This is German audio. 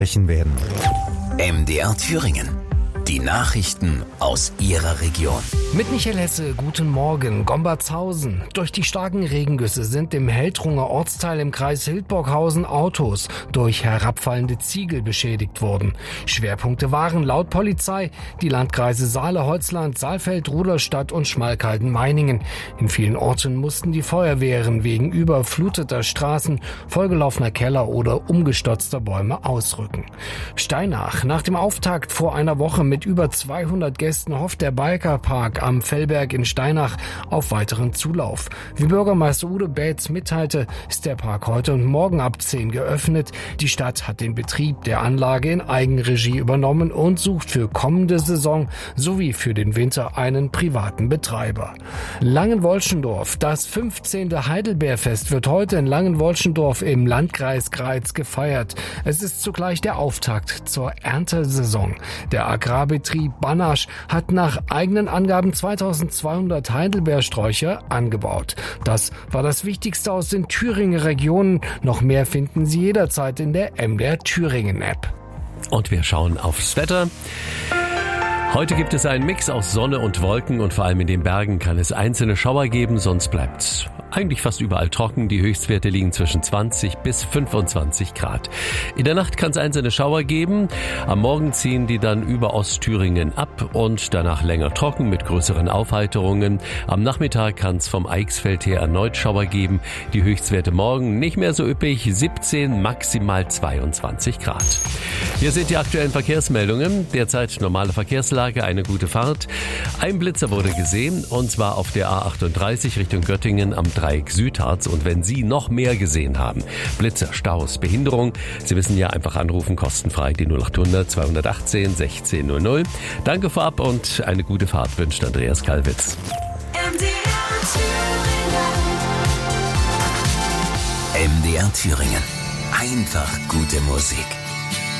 sprechen werden. MDR Thüringen. Die Nachrichten aus Ihrer Region. Mit Michael Hesse, guten Morgen. Gombertshausen. Durch die starken Regengüsse sind im Heldrunger Ortsteil im Kreis Hildburghausen Autos durch herabfallende Ziegel beschädigt worden. Schwerpunkte waren laut Polizei die Landkreise Saale-Holzland, Saalfeld, Rudolstadt und Schmalkalden-Meiningen. In vielen Orten mussten die Feuerwehren wegen überfluteter Straßen, vollgelaufener Keller oder umgestotzter Bäume ausrücken. Steinach. Nach dem Auftakt vor einer Woche mit über 200 Gästen hofft der Bikerpark am Fellberg in Steinach auf weiteren Zulauf. Wie Bürgermeister Udo Baetz mitteilte, ist der Park heute und morgen ab 10 geöffnet. Die Stadt hat den Betrieb der Anlage in Eigenregie übernommen und sucht für kommende Saison sowie für den Winter einen privaten Betreiber. Langenwolschendorf. Das 15. Heidelbeerfest wird heute in Langenwolschendorf im Landkreis Greiz gefeiert. Es ist zugleich der Auftakt zur Erntesaison. Der Agrarbetrieb Bannasch hat nach eigenen Angaben 2200 Heidelbeersträucher angebaut. Das war das Wichtigste aus den Thüringer Regionen. Noch mehr finden Sie jederzeit in der MDR Thüringen App. Und wir schauen aufs Wetter. Heute gibt es einen Mix aus Sonne und Wolken und vor allem in den Bergen kann es einzelne Schauer geben, sonst bleibt's eigentlich fast überall trocken. Die Höchstwerte liegen zwischen 20 bis 25 Grad. In der Nacht kann es einzelne Schauer geben. Am Morgen ziehen die dann über Ostthüringen ab und danach länger trocken mit größeren Aufheiterungen. Am Nachmittag kann es vom Eichsfeld her erneut Schauer geben. Die Höchstwerte morgen nicht mehr so üppig, 17, maximal 22 Grad. Hier sind die aktuellen Verkehrsmeldungen. Derzeit normale Verkehrslage, eine gute Fahrt. Ein Blitzer wurde gesehen und zwar auf der A38 Richtung Göttingen am Dreieck Südharz. Und wenn Sie noch mehr gesehen haben, Blitzer, Staus, Behinderung, Sie wissen ja, einfach anrufen, kostenfrei die 0800 218 1600. Danke vorab und eine gute Fahrt wünscht Andreas Kalwitz. MDR Thüringen. Einfach gute Musik.